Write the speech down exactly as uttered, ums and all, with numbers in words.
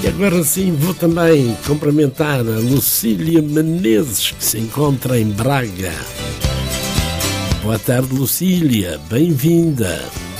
E agora sim vou também cumprimentar a Lucília Menezes, que se encontra em Braga. Boa tarde, Lucília, bem-vinda.